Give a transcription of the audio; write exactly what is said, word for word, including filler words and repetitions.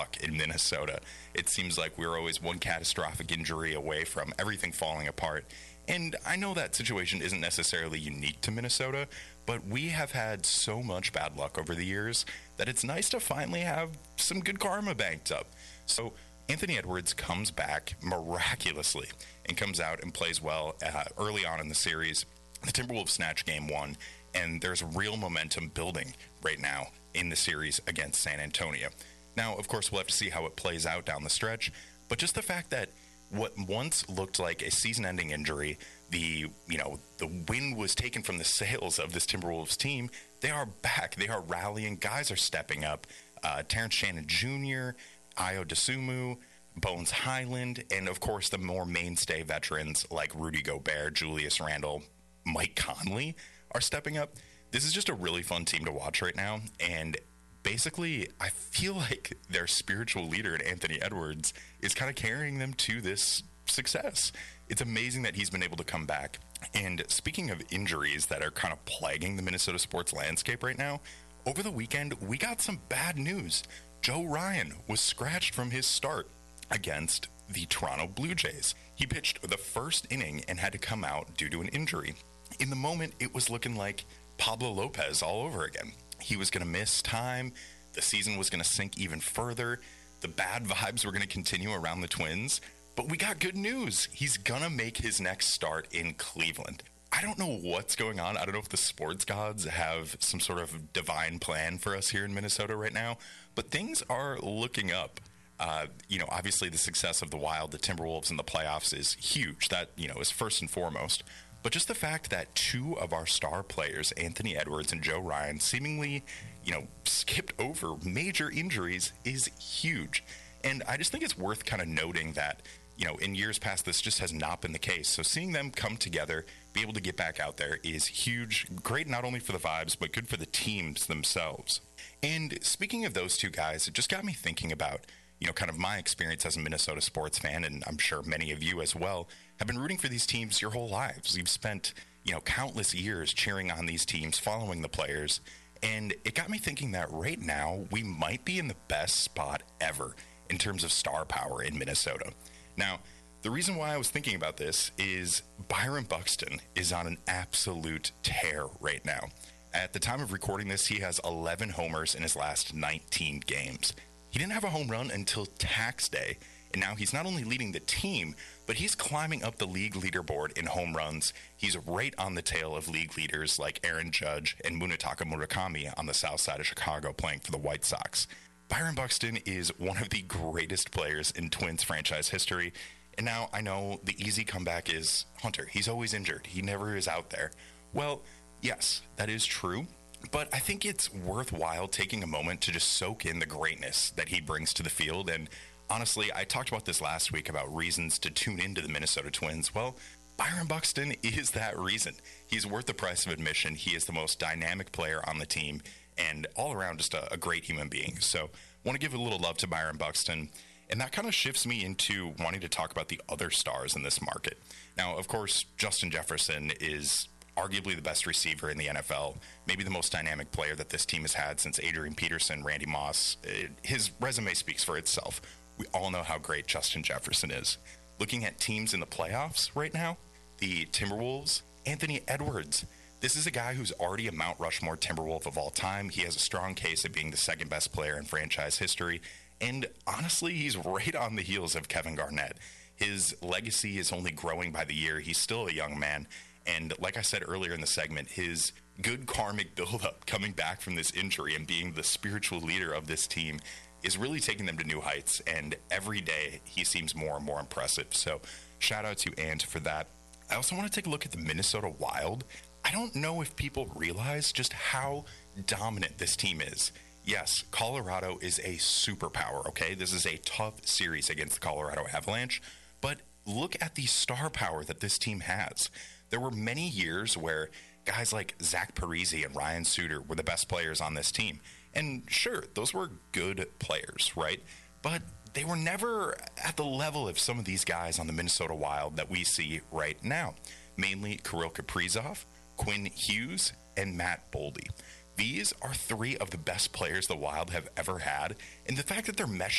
luck in Minnesota. It seems like we're always one catastrophic injury away from everything falling apart. And I know that situation isn't necessarily unique to Minnesota, but we have had so much bad luck over the years that it's nice to finally have some good karma banked up. So Anthony Edwards comes back miraculously and comes out and plays well uh, early on in the series. The Timberwolves snatch game one, and there's real momentum building right now in the series against San Antonio. Now, of course, we'll have to see how it plays out down the stretch, but just the fact that what once looked like a season-ending injury, the, you know, the wind was taken from the sails of this Timberwolves team, they are back. They are rallying. Guys are stepping up. Uh, Terrence Shannon Junior, Ayo Dosunmu, Bones Highland, and, of course, the more mainstay veterans like Rudy Gobert, Julius Randle, Mike Conley are stepping up. This is just a really fun team to watch right now, and basically, I feel like their spiritual leader, Anthony Edwards, is kind of carrying them to this success. It's amazing that he's been able to come back. And speaking of injuries that are kind of plaguing the Minnesota sports landscape right now, over the weekend, we got some bad news. Joe Ryan was scratched from his start against the Toronto Blue Jays. He pitched the first inning and had to come out due to an injury. In the moment, it was looking like Pablo Lopez all over again. He was going to miss time. The season was going to sink even further. The bad vibes were going to continue around the Twins. But we got good news. He's going to make his next start in Cleveland. I don't know what's going on. I don't know if the sports gods have some sort of divine plan for us here in Minnesota right now. But things are looking up. Uh, you know, obviously the success of the Wild, the Timberwolves in the playoffs is huge. That, you know, is first and foremost. But just the fact that two of our star players, Anthony Edwards and Joe Ryan, seemingly, you know, skipped over major injuries is huge. And I just think it's worth kind of noting that, you know, in years past, this just has not been the case. So seeing them come together, be able to get back out there is huge. Great not only for the vibes, but good for the teams themselves. And speaking of those two guys, it just got me thinking about, you know, kind of my experience as a Minnesota sports fan, and I'm sure many of you as well, have been rooting for these teams your whole lives. You've spent, you know, countless years cheering on these teams, following the players, and it got me thinking that right now we might be in the best spot ever in terms of star power in Minnesota. Now, the reason why I was thinking about this is Byron Buxton is on an absolute tear right now. At the time of recording this, he has eleven homers in his last nineteen games. He didn't have a home run until tax day, and now he's not only leading the team, but he's climbing up the league leaderboard in home runs. He's right on the tail of league leaders like Aaron Judge and Munetaka Murakami on the south side of Chicago playing for the White Sox. Byron Buxton is one of the greatest players in Twins franchise history, and now I know the easy comeback is Hunter. He's always injured. He never is out there. Well, yes, that is true. But I think it's worthwhile taking a moment to just soak in the greatness that he brings to the field. And honestly, I talked about this last week about reasons to tune into the Minnesota Twins. Well, Byron Buxton is that reason. He's worth the price of admission. He is the most dynamic player on the team and all around just a, a great human being. So I want to give a little love to Byron Buxton. And that kind of shifts me into wanting to talk about the other stars in this market. Now, of course, Justin Jefferson is arguably the best receiver in the N F L, maybe the most dynamic player that this team has had since Adrian Peterson, Randy Moss. It, his resume speaks for itself. We all know how great Justin Jefferson is. Looking at teams in the playoffs right now, the Timberwolves, Anthony Edwards. This is a guy who's already a Mount Rushmore Timberwolf of all time. He has a strong case of being the second best player in franchise history. And honestly, he's right on the heels of Kevin Garnett. His legacy is only growing by the year. He's still a young man. And like I said earlier in the segment, his good karmic buildup coming back from this injury and being the spiritual leader of this team is really taking them to new heights. And every day he seems more and more impressive. So shout out to Ant for that. I also want to take a look at the Minnesota Wild. I don't know if people realize just how dominant this team is. Yes, Colorado is a superpower, okay? This is a tough series against the Colorado Avalanche. But look at the star power that this team has. There were many years where guys like Zach Parise and Ryan Suter were the best players on this team. And sure, those were good players, right? But they were never at the level of some of these guys on the Minnesota Wild that we see right now. Mainly Kirill Kaprizov, Quinn Hughes, and Matt Boldy. These are three of the best players the Wild have ever had. And the fact that they're meshing